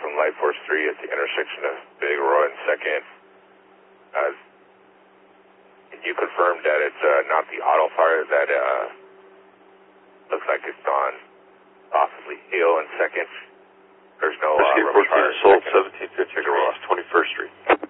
from Light Force 3 at the intersection of Big Roy and 2nd. Can you confirm that it's not the auto fire that looks like it's on possibly Hill and 2nd? There's no Rescue 14 Assault, 1750 Ross, 21st Street.